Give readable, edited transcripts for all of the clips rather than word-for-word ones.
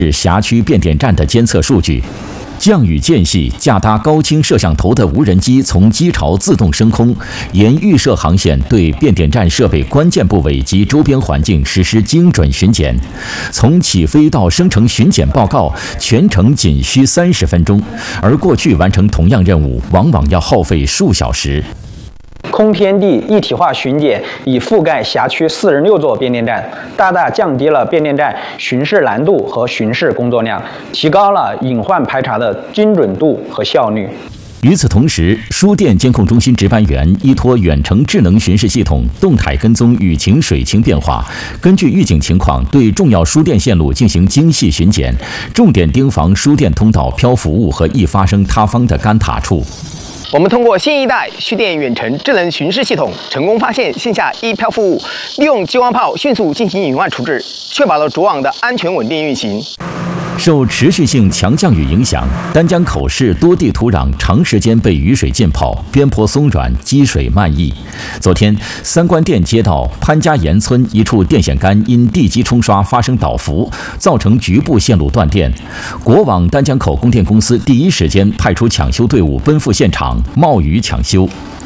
是辖区变电站的监测数据。降雨间隙，架搭高清摄像头的无人机从机巢自动升空，沿预设航线对变电站设备关键部位及周边环境实施精准巡检。从起飞到生成巡检报告，全程仅需30分钟，而过去完成同样任务，往往要耗费数小时。 空天地一体化巡检已覆盖辖区46座变电站，大大降低了变电站巡视难度和巡视工作量，提高了隐患排查的精准度和效率。 与此同时，输电监控中心值班员依托远程智能巡视系统，动态跟踪雨情、水情变化，根据预警情况对重要输电线路进行精细巡检，重点盯防输电通道漂浮物和易发生塌方的干塔处。 我们通过新一代蓄电远程智能巡视系统，成功发现线下易漂浮物，利用激光炮迅速进行隐患处置，确保了主网的安全稳定运行。 受持续性强降雨影响，丹江口市多地土壤长时间被雨水浸泡，边坡松软，积水漫溢。昨天，三官店街道潘家岩村一处电线杆因地基冲刷发生倒伏，造成局部线路断电。国网丹江口供电公司第一时间派出抢修队伍奔赴现场，冒雨抢修。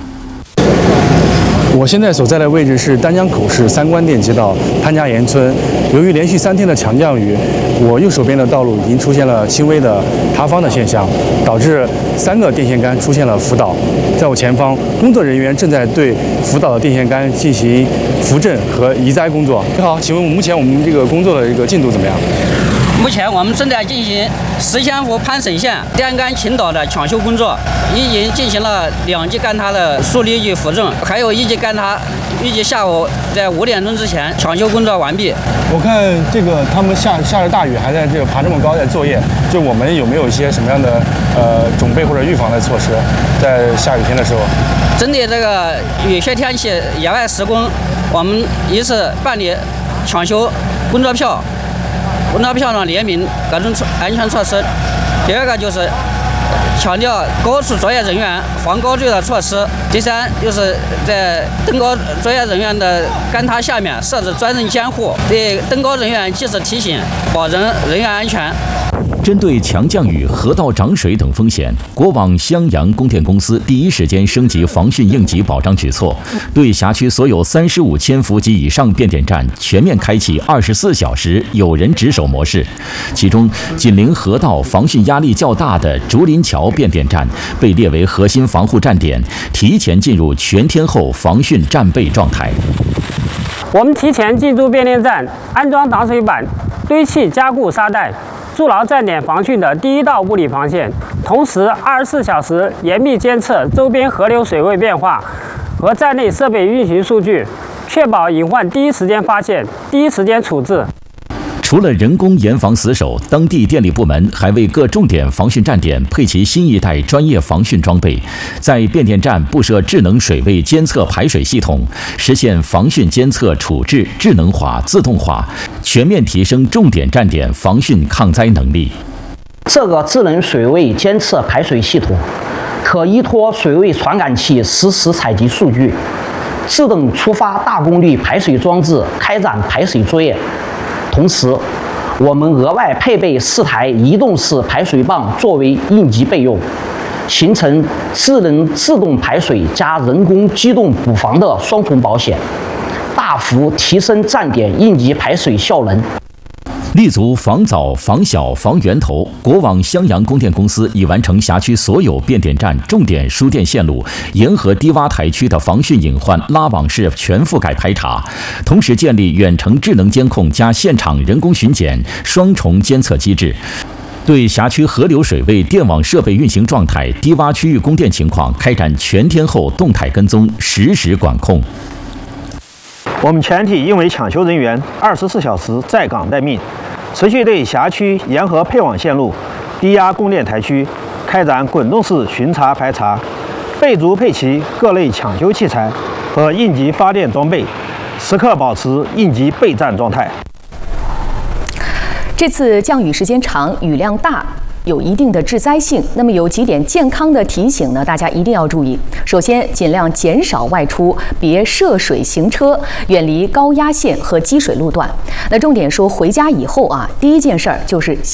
我现在所在的位置是丹江口市三官店街道潘家岩村。由于连续3天的强降雨，我右手边的道路已经出现了轻微的塌方的现象，导致3个电线杆出现了浮倒。在我前方，工作人员正在对浮倒的电线杆进行扶正和移栽工作。你好，请问目前我们这个工作的这个进度怎么样？ 目前我们正在进行石香湖潘省线电杆倾倒的抢修工作，已经进行了2级干塌的疏离与扶正，还有1级干塌，预计下午在5点钟之前抢修工作完毕。 我看这个他们下着大雨，还在这个爬这么高在作业，就我们有没有一些什么样的准备或者预防的措施，在下雨天的时候？ 针对这个雨雪天气野外施工，我们一是办理抢修工作票上列明各种安全措施，第二个就是强调高处作业人员防高坠的措施，第三就是在登高作业人员的杆塔下面设置专人监护，对登高人员及时提醒，保证人员安全。 针对强降雨、河道涨水等风险，国网襄阳供电公司第一时间升级防汛应急保障举措，对辖区所有35千伏及以上变电站全面开启24小时有人值守模式。其中，紧邻河道、防汛压力较大的竹林桥变电站被列为核心防护站点，提前进入全天候防汛战备状态。 我们提前进驻变电站，安装挡水板，堆砌加固沙袋，筑牢站点防汛的第一道物理防线，同时24小时严密监测周边河流水位变化和站内设备运行数据，确保隐患第一时间发现、第一时间处置。 除了人工严防死守，当地电力部门还为各重点防汛站点配齐新一代专业防汛装备，在变电站布设智能水位监测排水系统，实现防汛监测处置智能化、自动化，全面提升重点站点防汛抗灾能力。 这个智能水位监测排水系统可依托水位传感器实时采集数据，自动触发大功率排水装置开展排水作业。同时，我们额外配备4台移动式排水泵作为应急备用，形成智能自动排水加人工机动补防的双重保险，大幅提升站点应急排水效能。 立足防早、防小、防源头，国网襄阳供电公司已完成辖区所有变电站重点输电线路沿河低洼台区的防汛隐患拉网式全覆盖排查，同时建立远程智能监控加现场人工巡检双重监测机制，对辖区河流水位、电网设备运行状态、低洼区域供电情况开展全天候动态跟踪、实时管控。 我们全体因为抢修人员24小时在岗待命，持续对辖区沿河配网线路、低压供电台区开展滚动式巡查排查，备足配齐各类抢修器材和应急发电装备，时刻保持应急备战状态。 这次降雨时间长、雨量大， 有一定的致灾性。那么有几点健康的提醒呢，大家一定要注意。首先，尽量减少外出，别涉水行车，远离高压线和积水路段。那重点说，回家以后啊，第一件事儿就是